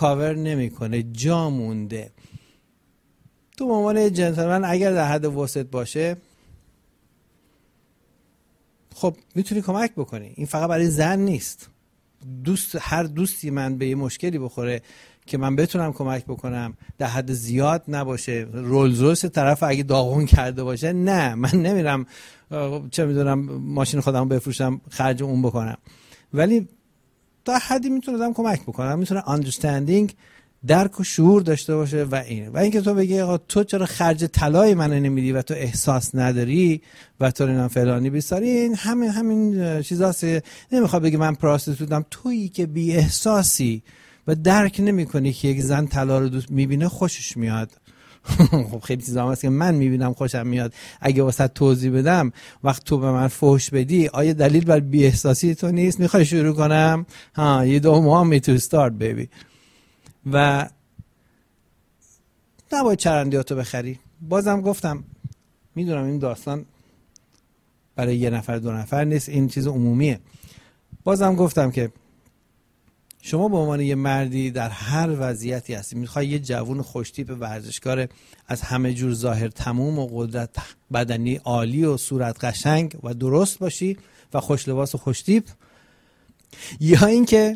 ریکاور نمیکنه، جا مونده. تو به عنوان جنتلمن اگر در حد وسط باشه خب میتونی کمک بکنی. این فقط برای زن نیست. هر دوستی من به یه مشکلی بخوره که من بتونم کمک بکنم، در حد زیاد نباشه، رولز رویس طرف اگه داغون کرده باشه، نه من نمیرم چه میدونم ماشین خودمو بفروشم خرج اون بکنم، ولی تا حدی میتونم کمک بکنم. میتونه اندرستندینگ، درک و شعور داشته باشه و اینکه تو بگی آقا تو چرا خرج طلای منو نمیدی و تو احساس نداری و تو اینا فلانی بیساری، این همین چیزاست. نمیخواد بگی من پراستیتوتم. تویی که بی احساسی و درک نمیکنی که یک زن طلا رو دوست میبینه خوشش میاد. خب خیلی چیزا هست که من میبینم خوشم میاد. اگه واسه توضیح بدم وقت تو به من فحش بدی، آیا دلیل بر بی احساسی تو نیست؟ میخوای شروع کنم؟ you don't want me to start baby. و نباید چرندیاتو بخری. بازم گفتم میدونم این داستان برای یه نفر دو نفر نیست، این چیز عمومیه. بازم گفتم که شما به عنوان یه مردی در هر وضعیتی هستی، میخوای یه جوون خوشتیپ ورزشکار از همه جور ظاهر تموم و قدرت بدنی عالی و صورت قشنگ و درست باشی و خوش لباس و خوشتیپ، یا اینکه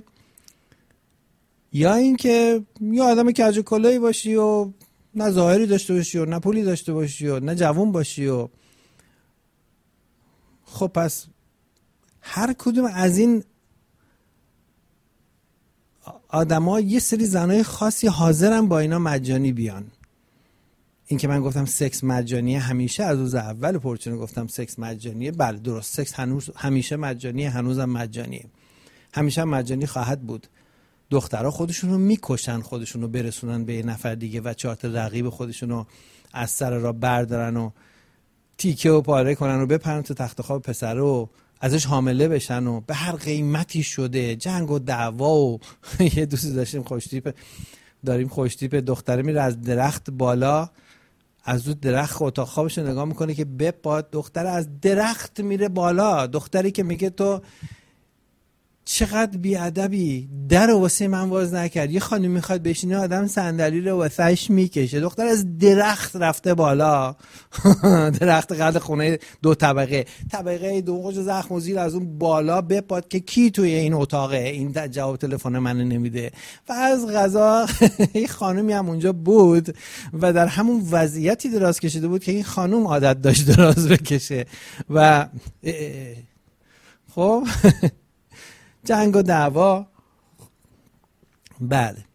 یه آدم کج و کلایی باشی و نه ظاهری داشته باشی و نه پولی داشته باشی و نه جوون باشی و خب پس هر کدوم از این آدما یه سری زنای خاصی حاضرن با اینا مجانی بیان. این که من گفتم سکس مجانیه، همیشه از روز اول پورچینو گفتم سکس مجانیه. بله درست، سکس همیشه مجانیه، هنوزم مجانیه، همیشه هم مجانی خواهد بود. دخترها خودشونو میکشن خودشونو برسونن به یه نفر دیگه و چارت رقیب خودشونو از سر را بردارن و تیکه و پاره کنن و بپرن تو تخت خواب پسر و ازش حامله بشن و به هر قیمتی شده جنگ و دعوا. و یه دوستی داریم خوشتیپ دختره میره از درخت بالا، از اون درخت اتاق خوابش نگاه میکنه که بپاد. دختره از درخت میره بالا، دختری که میگه تو چقدر بیادبی، در واسه من باز نکرد. یه خانم میخواد بشینه، آدم صندلی رو واسهش میکشه. دختر از درخت رفته بالا درخت قد خونه 2 طبقه دوم خوش زخم و زیر، از اون بالا بپاد که کی توی این اتاقه، این جواب تلفن منو نمیده. و از قضا این خانومی هم اونجا بود و در همون وضعیتی دراز کشیده بود که این خانوم عادت داشت دراز بکشه و خب جنگ و دعوا. بله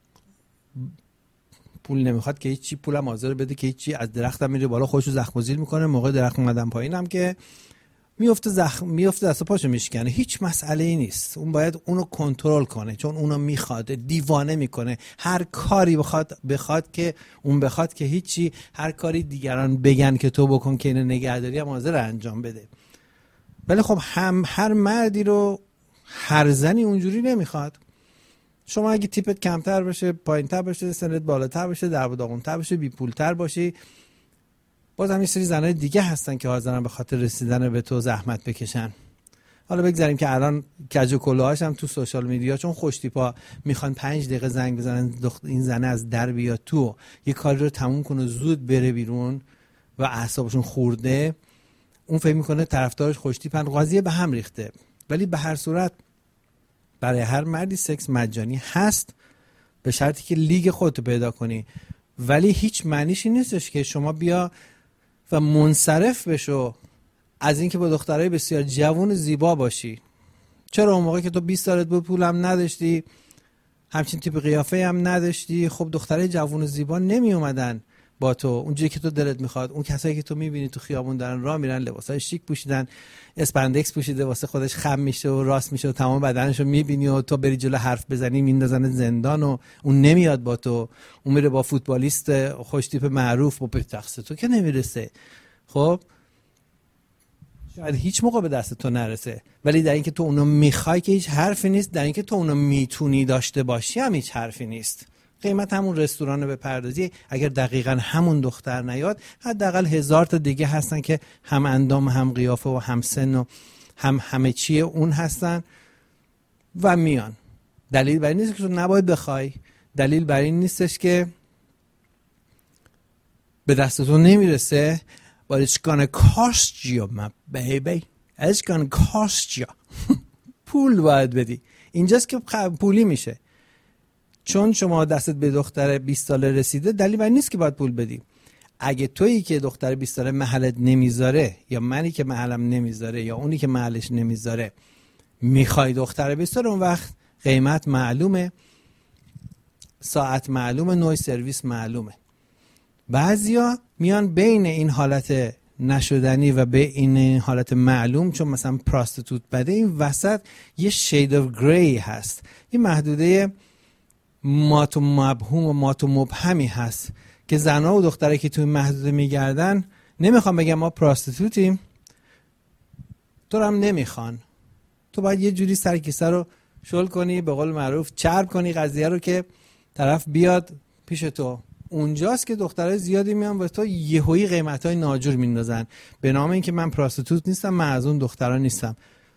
پول نمیخواد که هیچی، پولم حاضر بده که هیچی. از درختم میره بالا، خودشو زخم و زیل میکنه، موقع درخت اومدن پایینم که میفته دست و پاشو میشکنه. هیچ مسئله ای نیست. اون باید اونو کنترل کنه، چون اونو میخواد، دیوانه میکنه. هر کاری بخواد که هیچی، هر کاری دیگران بگن که تو بکن که اینو نگهداری هم حاضر انجام بده. ولی خب هر مردی رو هر زنی اونجوری نمیخواد. شما اگه تیپت کمتر باشه، پایینتر باشه، سنت بالاتر باشه، در و داغونتر باشه، بی پولتر باشی، باز هم یه سری زنای دیگه هستن که حاضرن به خاطر رسیدن به تو زحمت بکشن. حالا بگذاریم که الان کج و کلاهاش هم تو سوشال میدیا چون خوشتیپا میخوان 5 دقیقه زنگ بزنن این زنه از در بیاد تو، یه کاری رو تموم کنه زود بره بیرون و اعصابشون خورده، اون فکر میکنه طرفدارش خوشتیپن، قضیه به هم ریخته. ولی به هر صورت برای هر مردی سکس مجانی هست به شرطی که لیگ خودتو پیدا کنی. ولی هیچ معنیش این نیستش که شما بیا و منصرف بشو از اینکه با دخترای بسیار جوان زیبا باشی. چرا اون موقع که تو 20 سالت بود پولم نداشتی، همچین تیپ قیافه هم نداشتی، خب دخترای جوان زیبا نمی اومدن با تو اونجوری که تو دلت میخواد. اون کسایی که تو میبینی تو خیابون دارن راه میرن، لباسای شیک پوشیدن، اسپندکس پوشیده، واسه خودش خم میشه و راست میشه و تمام بدنشو میبینی و تو بری جلو حرف بزنی میندازن زندان و اون نمیاد با تو. اون میره با فوتبالیست خوش تیپ معروف و به تخص تو که نمیرسه. خب شاید هیچ موقع به دست تو نرسه، ولی در اینکه تو اونو میخوای که هیچ حرفی نیست، در اینکه تو اونو میتونی داشته باشی هم هیچ حرفی نیست. قیمت همون رستوران به پردازی، اگر دقیقاً همون دختر نیاد، حداقل 1000 تا دیگه هستن که هم اندام، هم قیافه و هم سن و همه چیه اون هستن و میان. دلیل بر این نیست که تو نباید بخوای، دلیل بر این نیستش که به دستتون نمیرسه. but it's gonna cost you my baby. it's gonna cost you. پول باید بدی. اینجاست که پولی میشه. چون شما دستت به دختر 20 ساله رسیده دلیل بر نیست که باید پول بدی. اگه تویی که دختر 20 ساله محلت نمیذاره، یا منی که محلم نمیذاره، یا اونی که محلش نمیذاره میخوای دختر 20 ساله، اون وقت قیمت معلومه، ساعت معلومه، نوع سرویس معلومه. بعضیا میان بین این حالت نشدنی و بین این حالت معلوم، چون مثلا پراستیتوت بده، این وسط یه شید اف گری هست، یه محدوده مات و مبهم و مات و مبهمی هست که زنها و دختره که توی محدوده میگردن نمیخوان بگم ما پراستیتوتیم، تو رو هم نمیخوان. تو باید یه جوری سر کیسه رو شل کنی، به قول معروف چرب کنی قضیه رو که طرف بیاد پیش تو. اونجاست که دخترای زیادی میان و تو یهویی قیمتای ناجور میندازن به نام اینکه من پراستیتوت نیستم، من از اون دخترا نیستم.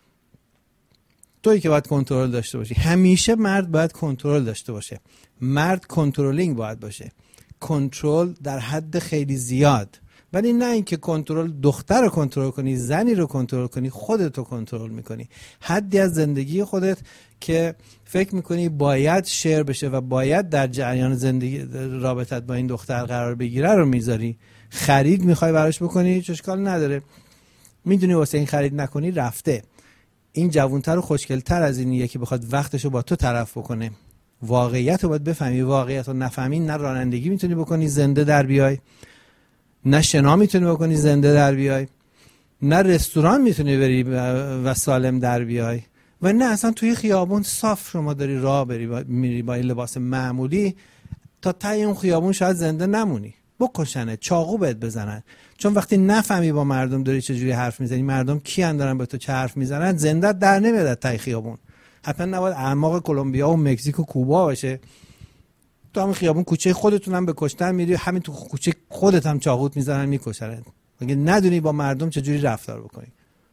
تویی که باید کنترل داشته باشی. همیشه مرد باید کنترل داشته باشه. مرد کنترلینگ باید باشه. کنترل در حد خیلی زیاد. ولی نه اینکه کنترل دختر رو کنترل کنی، زنی رو کنترل کنی، خودت رو کنترل میکنی. حدی از زندگی خودت که فکر میکنی باید شیر بشه و باید در جریان زندگی رابطت با این دختر قرار بگیره رو میذاری. خرید میخوای براش بکنی، چه اشکال نداره. میدونی واسه این خرید نکنی رفته. این جوانتر و خوشگلتر از اینیه که بخواد وقتشو با تو طرف بکنه. واقعیت رو باید بفهمی. واقعیت رو نفهمی نه رانندگی میتونی بکنی زنده در بیای، نه شنا میتونی بکنی زنده در بیای، نه رستوران میتونی بری و سالم در بیای، و نه اصلا توی خیابون صاف شما داری راه میری با این لباس معمولی تا ته اون خیابون شاید زنده نمونی. بکشنه، چاقو بهت بزنن. چون وقتی نفهمی با مردم داری چجوری حرف میزنی، مردم کیان دارن به تو چه حرف میزنن، زنده در نمیاد ته خیابون. حتما نباید اعماق کلمبیا و مکزیک و کوبا باشه. تو همین خیابون کوچه خودتون هم به کشتن میری، همین تو کوچه خودت هم چاقوت میزنن میکشن. اگه ندونی با مردم چجوری رفتار بکنی.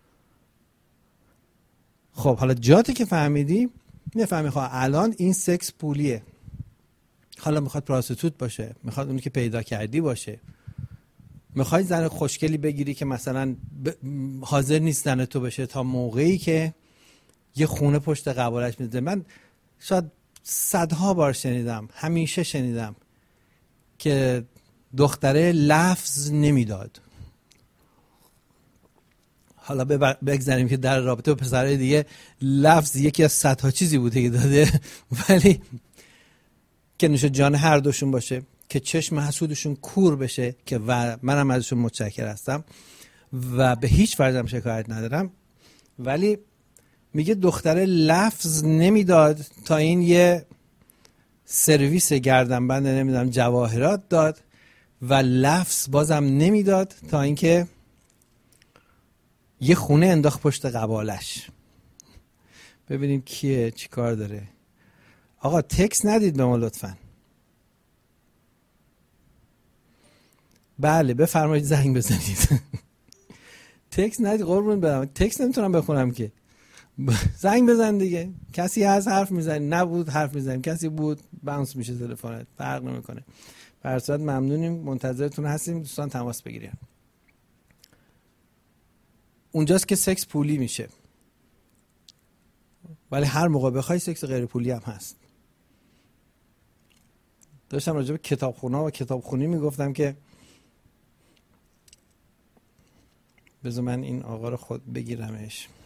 خب حالا جاتی که فهمیدی، نفهمی خب الان این سکس پولیه. حالا میخواد پراستیتوت باشه، میخواد اونی که پیدا کردی باشه، میخوای زن خوشگلی بگیری که مثلا حاضر نیست زن تو بشه تا موقعی که یه خونه پشت قبالش میده. من شاید صدها بار شنیدم، همیشه شنیدم که دختره لفظ نمیداد. حالا بگذاریم که در رابطه با پسرای دیگه لفظ یکی از صدها چیزی بوده که داده، ولی که نوش جان هر دوشون باشه، که چشم حسودشون کور بشه، که و منم ازشون متشکر هستم و به هیچ وجه شکایت ندارم. ولی میگه دختره لفظ نمیداد تا این یه سرویس گردنبند نمیدونم جواهرات داد، و لفظ بازم نمیداد تا اینکه یه خونه انداخت پشت قبالش. ببینیم کیه، چی کار داره. آقا تکس ندید به ما لطفاً. بله بفرمایید زنگ بزنید. تکس ندید قربون برم، تکس نمیتونم بخونم که. زنگ بزن دیگه. کسی هست حرف میزنی، نبود حرف میزنیم، کسی بود باونس میشه تلفنت، فرق نمیکنه. به هر صورت ممنونیم، منتظرتون هستیم دوستان، تماس بگیرید. اونجاست که سکس پولی میشه، ولی هر موقع بخوای سکس غیر پولی هم هست. داشتم راجع به کتابخونا و کتابخونی میگفتم که بذار من این آقا رو خود بگیرمش.